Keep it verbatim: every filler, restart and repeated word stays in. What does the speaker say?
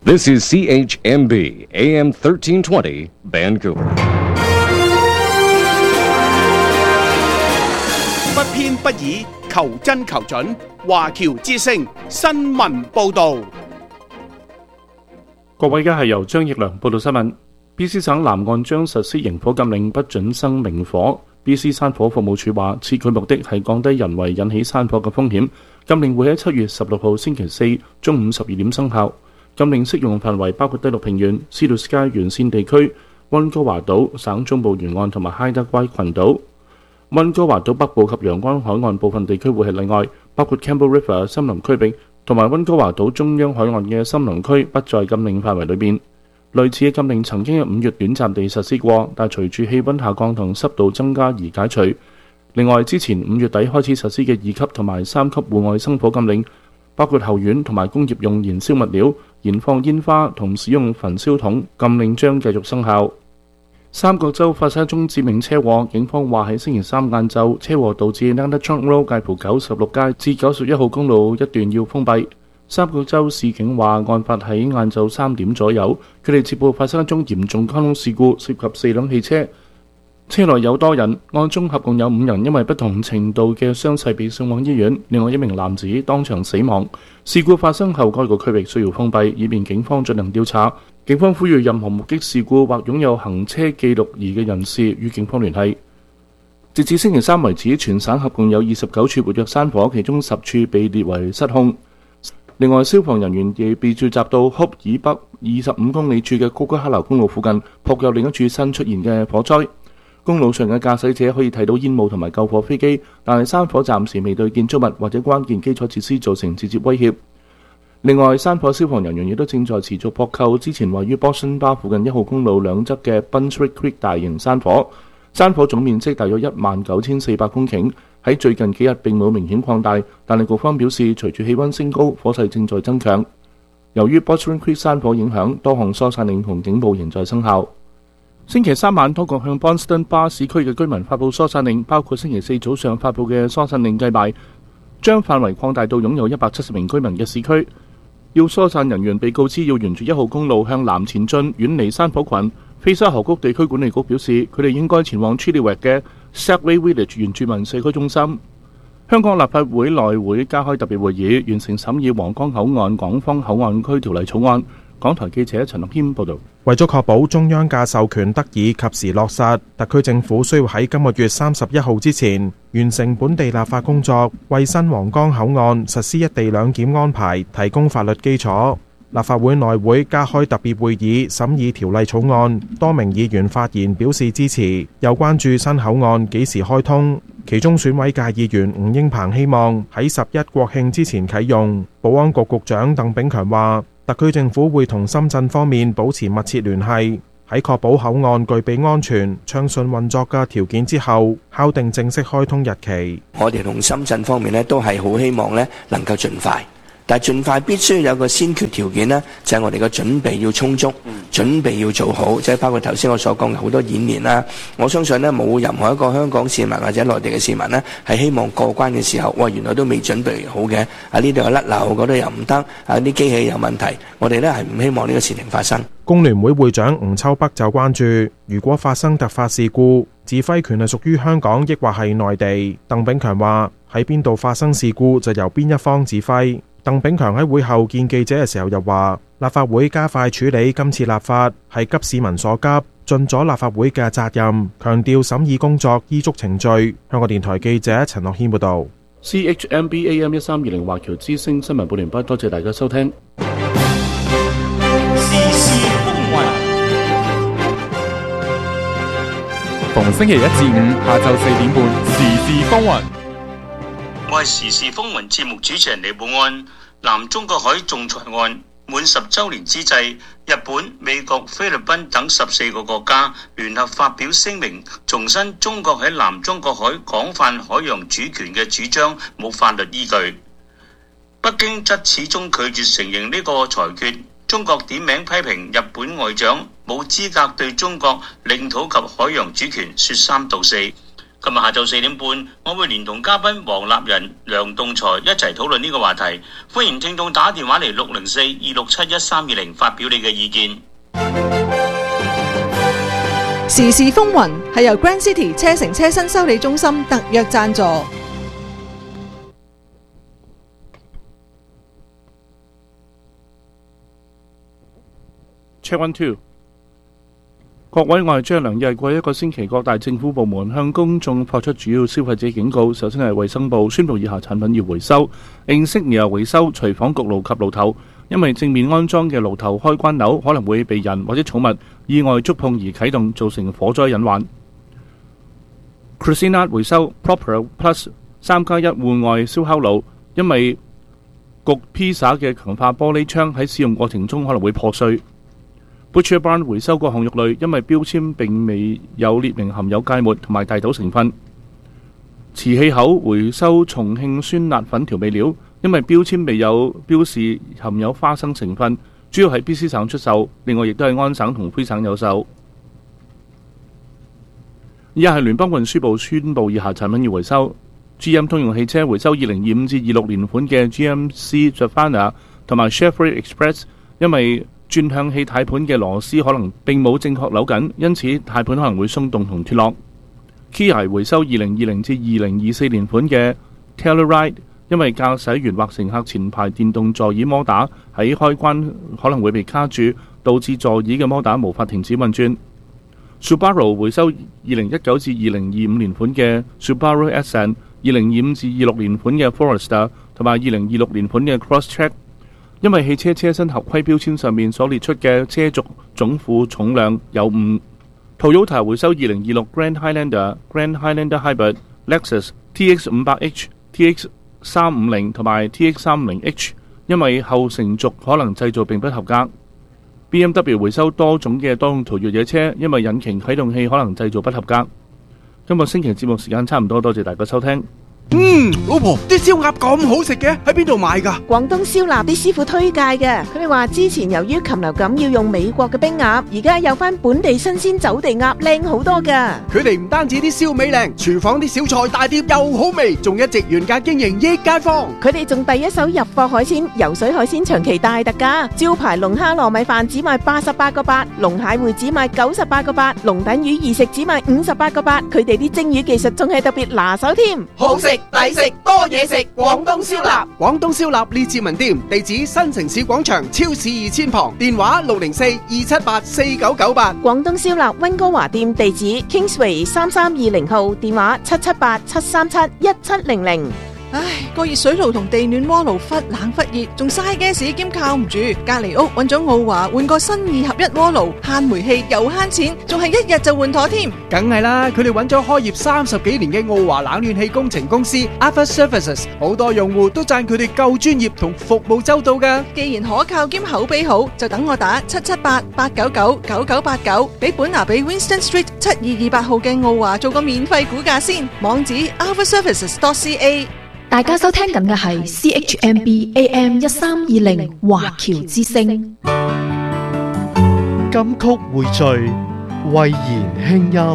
This is C H M B A M thirteen twenty Vancouver。 不偏不倚，求真求準。華僑之聲新聞報導。 各位，而家係由張奕良報道新聞。B C 省南岸將實施營火禁令，不准生明火。B C 山火服務處話，此舉目的係降低人為引起山火嘅風險。禁令會喺七月十六號星期四中午十二點生效。禁令適用範圍包括低陸平原、斯杜斯街沿線地區、溫哥華島、省中部沿岸同埋海德乖群島。溫哥華島北部及陽光海岸部分地區會係例外，包括 Campbell River 森林區域同埋溫哥華島中央海岸嘅森林區不在禁令範圍裏邊。類似嘅禁令曾經喺五月短暫地實施過，但隨住氣溫下降同濕度增加而解除。另外，之前五月底開始實施嘅二級同埋三級戶外生火禁令，包括後院同埋工業用燃燒物料、燃放煙花同使用焚燒筒，禁令將繼續生效。三角洲發生一宗致命車禍，警方話喺星期三晏晝，車禍導致 Nanda Trunk Road 介乎九十六街至九十一號公路一段要封閉。三角洲市警話，案發喺晏晝三點左右，佢哋接報發生一宗嚴重交通事故，涉及四輛汽車，車內有多人，案中合共有五人因為不同程度嘅傷勢被送往醫院，另外一名男子當場死亡。事故發生後，該個區域需要封閉，以便警方進行調查。警方呼籲任何目擊事故或擁有行車記錄儀嘅人士與警方聯繫。截至星期三為止，全省合共有二十九處活躍山火，其中十處被列為失控。另外，消防人員亦被召集到哭以北二十五公里處嘅高吉克流公路附近，撲救另一處新出現嘅火災。公路上嘅駕駛者可以睇到煙霧同埋救火飛機，但係山火暫時未對建築物或者關鍵基礎設施造成直接威脅。另外，山火消防人員亦都正在持續撲救之前位於 Boston Bar 附近一號公路兩側嘅 Bunswick Creek 大型山火。山火總面積大約一萬九千四百公頃，喺最近幾日並冇明顯擴大，但係局方表示，隨住氣溫升高，火勢正在增強。由於 Boston Creek 山火影響，多項疏散令同警報仍在生效。星期三晚，當局向 Boston Bar 市區嘅居民發布疏散令，包括星期四早上發布嘅疏散令計埋，將範圍擴大到擁有一百七十名居民嘅市區。要疏散人員被告知要沿住一號公路向南前進，遠離山火群。菲沙河谷地區管理局表示，佢哋應該前往 Chilliwack 嘅 Stagway Village 原住民社區中心。香港立法會內會加開特別會議，完成審議皇崗口岸港方口岸區條例草案。港台記者陳樂謙報道。 為咗確保中央嘅授權得以及時落實，特區政府需要喺今個月三十一號之前完成本地立法工作，為新皇崗口岸實施一地兩檢安排提供法律基礎。立法會內會加開特別會議審議條例草案，多名議員發言表示支持，又關注新口岸幾時開通。其中選委界議員吳英鵬希望喺十一國慶之前啟用。保安局局長鄧炳強話，特區政府會同深圳方面保持密切聯繫，喺確保口岸具備安全、暢順運作嘅條件之後，敲定正式開通日期。 我哋同深圳方面呢都係好希望呢能夠盡快。但係盡快必須有個先決條件呢，就係我哋嘅準備要充足，準備要做好，即係包括頭先我所講嘅好多演練啦。我相信呢，冇任何一個香港市民或者內地嘅市民呢，係希望過關嘅時候，哇，原來都未準備好嘅，啊呢度有甩漏，嗰度又唔得，啊啲機器有問題，我哋呢係唔希望呢個事情發生。 工聯會會長吳秋北就關注，如果發生突發事故，指揮權係屬於香港，抑或係內地？鄧炳強話喺邊度發生事故，就由邊一方指揮。鄧炳強喺會後見記者嘅時候又話，立法會加快處理今次立法係急市民所急，盡咗立法會嘅責任，強調審議工作依足程序。香港電台記者陳樂軒報導。 C H M B A M 一三二零華僑之聲新聞報連畢，多謝大家收聽。 時事風雲，逢星期一至五下晝四點半，時事風雲。 我係時事風雲節目主持人李寶安。南中國海仲裁案滿十週年之際，日本、美國、菲律賓等十四個國家聯合發表聲明，重申中國喺南中國海廣泛海洋主權嘅主張冇法律依據。北京則始終拒絕承認呢個裁決。中國點名批評日本外長冇資格對中國領土及海洋主權說三道四。 今日下晝四點半，我會連同嘉賓黃立仁、梁棟才一齊討論呢個話題。歡迎聽眾打電話嚟六零四二六七一三二零發表你嘅意見。 時事風雲係由 Grand City 車城車身修理中心特約贊助。 Check one two。各位，我係張良。日過一個星期，各大政府部門向公眾發出主要消費者警告。首先係衛生部宣布以下產品要回收：Insignia回收廚房焗爐及爐頭，因為正面安裝嘅爐頭開關鈕可能會被人或者寵物意外觸碰而啟動，造成火災隱患。Cuisinart 回收 Proper Plus 三加一戶外燒烤爐，因為焗披薩嘅強化玻璃窗喺使用過程中可能會破碎。Butcher Barn 回收各項肉類，因為標籤並未有列明含有芥末同埋大豆成分。瓷器口回收重慶酸辣粉調味料，因為標籤未有標示含有花生成分，主要喺 B C 省出售，另外亦都係安省同魁省有售。以下係聯邦運輸部宣布以下產品要回收。G M 通用汽車回收二零二五至二六年款嘅 G M C Savannah 同埋 Chevrolet Express， 因為轉向器軚盤嘅螺絲可能並冇正確扭緊，因此軚盤可能會鬆動同脫落。Kia 回收二零二零至二零二四年款嘅 Telluride， 因為駕駛員或乘客前排電動座椅摩打喺開關可能會被卡住，導致座椅嘅摩打無法停止運轉。Subaru 回收二零一九至二零二五年款嘅 Subaru Accent， 二零二五至二六年款嘅 Forester 同埋二零二六年款嘅 Crosstrek，因為汽車車身合規標籤上面所列出嘅車軸總負重量有誤。Toyota 回收二零二六 Grand Highlander、Grand Highlander Hybrid、Lexus T X 五百 H、T X 三五零同埋 T X 三五零 H， 因為後承軸可能製造並不合格。B M W 回收多種嘅多用途越野車，因為引擎啟動器可能製造不合格。今個星期節目時間差唔多，多謝大家收聽。 嗯，老婆，啲燒鴨咁好食嘅，喺邊度買㗎？ 廣東燒臘啲師傅推介嘅，佢哋話之前由於禽流感要用美國嘅冰鴨，而家有翻本地新鮮走地鴨，靚好多㗎。 佢哋唔單止啲燒味靚，廚房啲小菜大碟又好味，仲一直原價經營益街坊。 佢哋仲第一手入貨海鮮，游水海鮮長期大特價，招牌龍蝦糯米飯只賣八十八個八，龍蟹會只賣九十八個八，龍躉魚二食只賣五十八個八。佢哋啲蒸魚技術仲係特別拿手添， 好食。抵食多嘢食，廣東燒臘，廣東燒臘列治文店，地址新城市廣場超市二千旁，電話六零四二七八四九九八。 廣東燒臘溫哥華店地址 Kingsway 三三二零號，電話七七八七三七一七零零。 唉，個熱水爐同地暖鍋爐忽冷忽熱，仲嘥 gas 兼靠唔住。隔籬屋揾咗奧華換個新二合一鍋爐，慳煤氣又慳錢，仲係一日就換妥添。 梗係啦，佢哋揾咗開業三十幾年嘅奧華冷暖氣工程公司 Alpha Services， 好多用戶都讚佢哋夠專業同服務周到噶。 既然可靠兼口碑好，就等我打七七八八九九九九八九，俾本拿比 Winston Street 七二二八號嘅奧華做個免費估價先。網址 alpha services dot c a。 大家收聽緊嘅係 C H M B A M 一三二零華僑之聲。 金曲匯聚，慧言輕音。